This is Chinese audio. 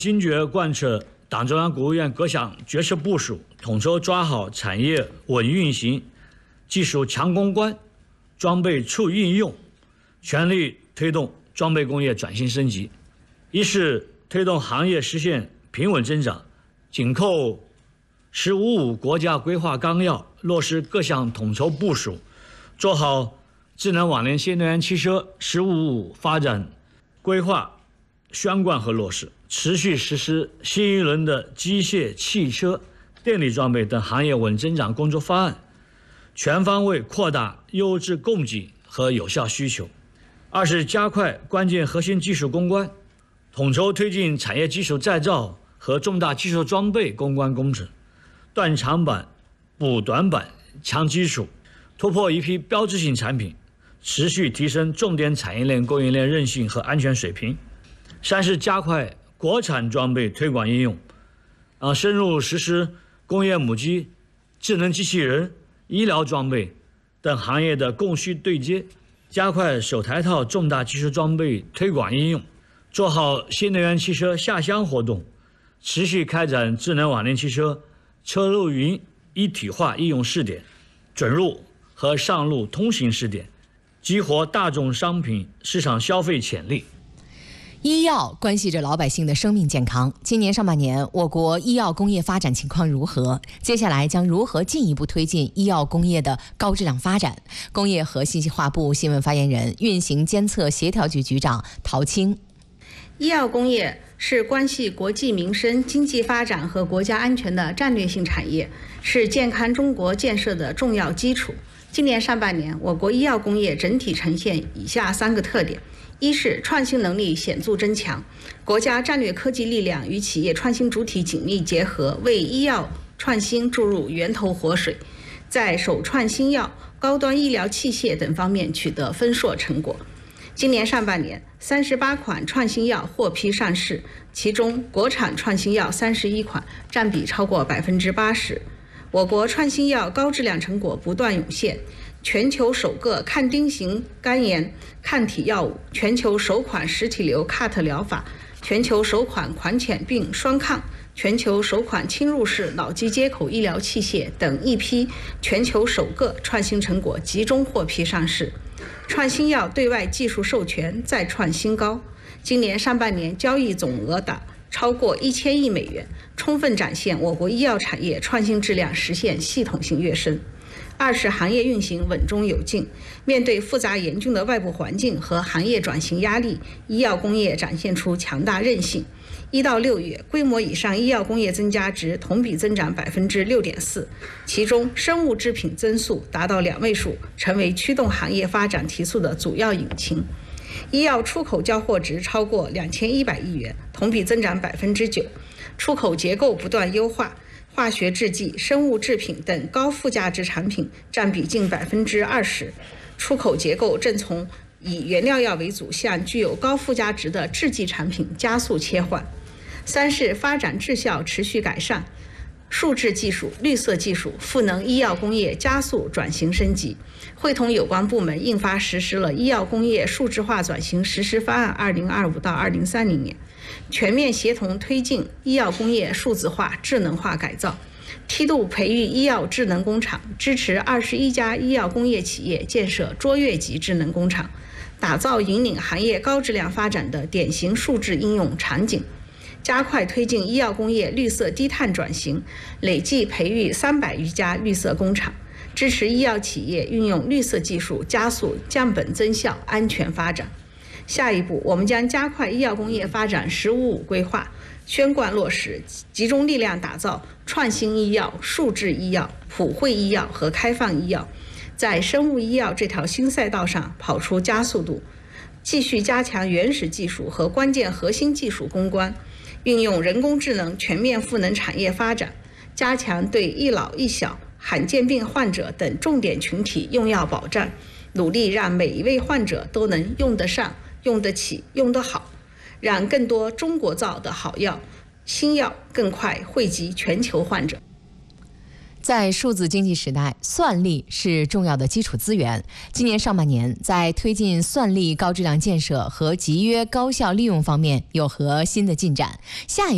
坚决贯彻党中央、国务院各项决策部署，统筹抓好产业稳运行、技术强攻关、装备促应用，全力推动装备工业转型升级。一是推动行业实现平稳增长，紧扣“十五五”国家规划纲要，落实各项统筹部署，做好智能网联新能源汽车“十五五”发展规划宣贯和落实，持续实施新一轮的机械、汽车、电力装备等行业稳增长工作方案，全方位扩大优质供给和有效需求。二是加快关键核心技术攻关，统筹推进产业基础再造和重大技术装备攻关工程，断长板、补短板、强基础，突破一批标志性产品，持续提升重点产业链供应链韧性和安全水平。三是加快国产装备推广应用，深入实施工业母机、智能机器人、医疗装备等行业的供需对接，加快首台套重大技术装备推广应用，做好新能源汽车下乡活动，持续开展智能网联汽车车路云一体化应用试点、准入和上路通行试点，激活大众商品市场消费潜力。 医药关系着老百姓的生命健康。今年上半年，我国医药工业发展情况如何？接下来将如何进一步推进医药工业的高质量发展？工业和信息化部新闻发言人、运行监测协调局局长陶青。 医药工业是关系国计民生、经济发展和国家安全的战略性产业，是健康中国建设的重要基础。今年上半年，我国医药工业整体呈现以下3个特点。一是创新能力显著增强，国家战略科技力量与企业创新主体紧密结合，为医药创新注入源头活水，在首创新药、高端医疗器械等方面取得丰硕成果。今年上半年，38款创新药获批上市，其中国产创新药31款，占比超过80%。我国创新药高质量成果不断涌现，全球首个抗丁型肝炎抗体药物，全球首款实体瘤 CAR-T 疗法，全球首款狂犬病双抗，全球首款侵入式脑机接口医疗器械等一批全球首个创新成果集中获批上市。创新药对外技术授权再创新高，今年上半年交易总额达超过1000亿美元，充分展现我国医药产业创新质量实现系统性跃升。二是行业运行稳中有进，面对复杂严峻的外部环境和行业转型压力，医药工业展现出强大韧性。1到6月，规模以上医药工业增加值同比增长6.4%，其中生物制品增速达到2位数，成为驱动行业发展提速的主要引擎。医药出口交货值超过2100亿元，同比增长9%，出口结构不断优化，化学制剂、生物制品等高附加值产品占比近20%，出口结构正从以原料药为主向具有高附加值的制剂产品加速切换。三是发展质效持续改善，数字技术、绿色技术、赋能医药工业加速转型升级，会同有关部门印发实施了医药工业数字化转型实施方案2025到2030年，全面协同推进医药工业数字化、智能化改造，梯度培育医药智能工厂，支持21家医药工业企业建设卓越级智能工厂，打造引领行业高质量发展的典型数字应用场景，加快推进医药工业绿色低碳转型，累计培育300余家绿色工厂，支持医药企业运用绿色技术加速降本增效、安全发展。下一步，我们将加快医药工业发展“15+5”规划，宣贯落实，集中力量打造创新医药、数字医药、普惠医药和开放医药，在生物医药这条新赛道上跑出加速度，继续加强原始技术和关键核心技术攻关，运用人工智能全面赋能产业发展，加强对一老一小、罕见病患者等重点群体用药保障，努力让每一位患者都能用得上、用得起、用得好，让更多中国造的好药、新药更快惠及全球患者。 在数字经济时代，算力是重要的基础资源。今年上半年，在推进算力高质量建设和集约高效利用方面有何新的进展？下一